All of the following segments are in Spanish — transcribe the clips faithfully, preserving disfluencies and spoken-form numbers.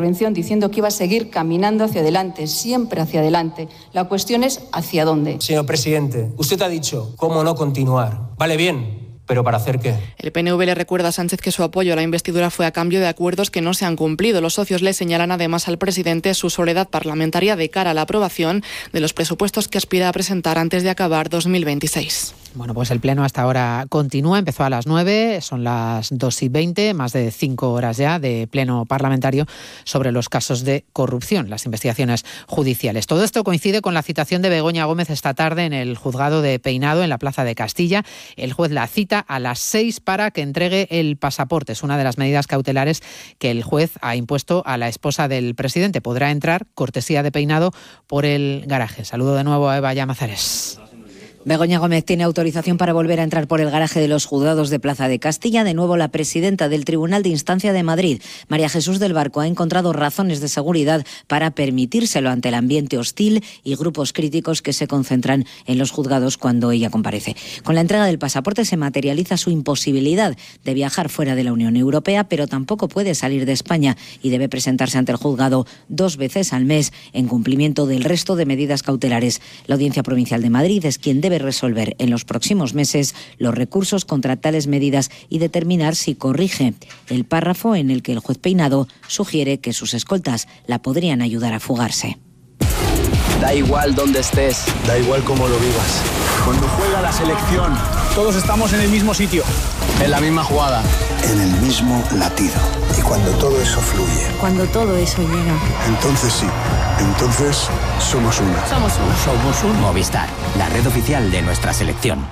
intervención diciendo que iba a seguir caminando hacia adelante, siempre hacia adelante. La cuestión es ¿hacia dónde? Señor presidente, usted ha dicho cómo no continuar. Vale, bien. ¿Pero para hacer qué? El P N V le recuerda a Sánchez que su apoyo a la investidura fue a cambio de acuerdos que no se han cumplido. Los socios le señalan además al presidente su soledad parlamentaria de cara a la aprobación de los presupuestos que aspira a presentar antes de acabar dos mil veintiséis. Bueno, pues el pleno hasta ahora continúa, empezó a las nueve, son las dos y veinte, más de cinco horas ya de pleno parlamentario sobre los casos de corrupción, las investigaciones judiciales. Todo esto coincide con la citación de Begoña Gómez esta tarde en el juzgado de Peinado, en la Plaza de Castilla. El juez la cita a las seis para que entregue el pasaporte. Es una de las medidas cautelares que el juez ha impuesto a la esposa del presidente. Podrá entrar, cortesía de Peinado, por el garaje. Saludo de nuevo a Eva Llamazares. Begoña Gómez tiene autorización para volver a entrar por el garaje de los juzgados de Plaza de Castilla. De nuevo, la presidenta del Tribunal de Instancia de Madrid, María Jesús del Barco, ha encontrado razones de seguridad para permitírselo ante el ambiente hostil y grupos críticos que se concentran en los juzgados cuando ella comparece. Con la entrega del pasaporte se materializa su imposibilidad de viajar fuera de la Unión Europea, pero tampoco puede salir de España y debe presentarse ante el juzgado dos veces al mes en cumplimiento del resto de medidas cautelares. La Audiencia Provincial de Madrid es quien debe resolver en los próximos meses los recursos contra tales medidas y determinar si corrige el párrafo en el que el juez Peinado sugiere que sus escoltas la podrían ayudar a fugarse. Da igual dónde estés, da igual cómo lo vivas. Cuando juega la selección, todos estamos en el mismo sitio, en la misma jugada, en el mismo latido. Y cuando todo eso fluye, cuando todo eso llega, entonces sí, entonces somos uno. Somos uno. Somos un Movistar, la red oficial de nuestra selección.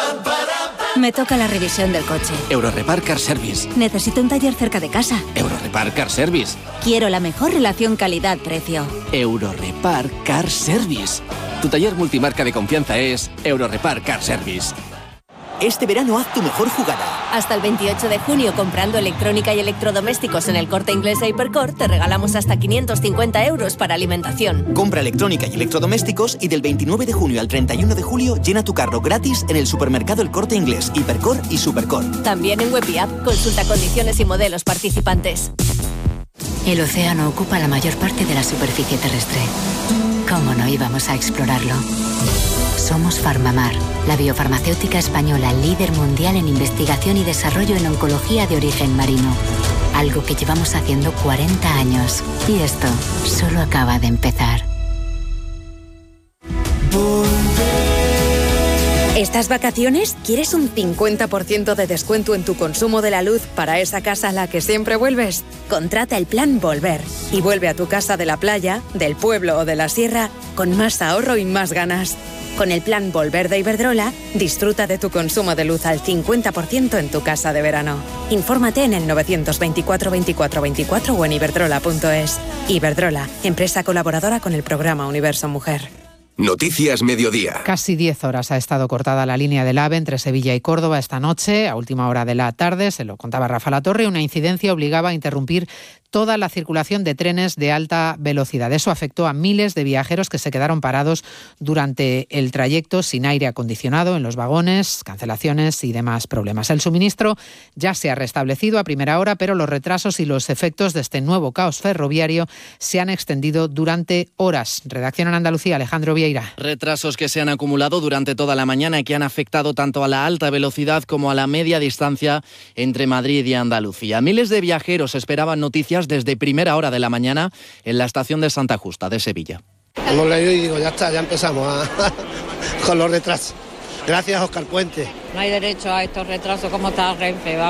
Me toca la revisión del coche. Eurorepar Car Service. Necesito un taller cerca de casa. Eurorepar Car Service. Quiero la mejor relación calidad-precio. Eurorepar Car Service. Tu taller multimarca de confianza es Eurorepar Car Service. Este verano haz tu mejor jugada. Hasta el veintiocho de junio, comprando electrónica y electrodomésticos en el Corte Inglés e Hipercor, te regalamos hasta quinientos cincuenta euros para alimentación. Compra electrónica y electrodomésticos y del veintinueve de junio al treinta y uno de julio llena tu carro gratis en el supermercado El Corte Inglés, Hipercor y Supercor. También en web y app, consulta condiciones y modelos participantes. El océano ocupa la mayor parte de la superficie terrestre. ¿Cómo no íbamos a explorarlo? Somos Farmamar, la biofarmacéutica española líder mundial en investigación y desarrollo en oncología de origen marino. Algo que llevamos haciendo cuarenta años. Y esto solo acaba de empezar. ¿Estas vacaciones quieres un cincuenta por ciento de descuento en tu consumo de la luz para esa casa a la que siempre vuelves? Contrata el plan Volver y vuelve a tu casa de la playa, del pueblo o de la sierra con más ahorro y más ganas. Con el plan Volver de Iberdrola, disfruta de tu consumo de luz al cincuenta por ciento en tu casa de verano. Infórmate en el novecientos veinticuatro veinticuatro veinticuatro o en iberdrola punto es. Iberdrola, empresa colaboradora con el programa Universo Mujer. Noticias Mediodía. Casi diez horas ha estado cortada la línea del AVE entre Sevilla y Córdoba esta noche. A última hora de la tarde, se lo contaba Rafa Latorre, una incidencia obligaba a interrumpir toda la circulación de trenes de alta velocidad. Eso afectó a miles de viajeros que se quedaron parados durante el trayecto sin aire acondicionado en los vagones, cancelaciones y demás problemas. El suministro ya se ha restablecido a primera hora, pero los retrasos y los efectos de este nuevo caos ferroviario se han extendido durante horas. Redacción en Andalucía, Alejandro Vieira. Retrasos que se han acumulado durante toda la mañana y que han afectado tanto a la alta velocidad como a la media distancia entre Madrid y Andalucía. Miles de viajeros esperaban noticias desde primera hora de la mañana en la estación de Santa Justa de Sevilla. Hemos leído y digo, ya está, ya empezamos a... con los retrasos. Gracias, Óscar Puente. No hay derecho a estos retrasos como está Renfe.